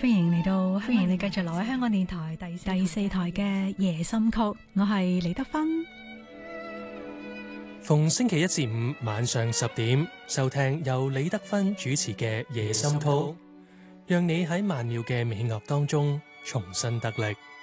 歡迎你繼續留喺香港電台第四台嘅夜心曲，我係李德芬。 逢星期一至五晚上10點收聽由李德芬主持嘅夜心曲，讓你喺曼妙嘅美樂當中重新得力。